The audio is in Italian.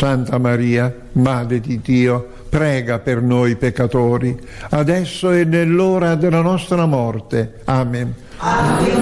Santa Maria, Madre di Dio, prega per noi peccatori, adesso e nell'ora della nostra morte. Amen. Ave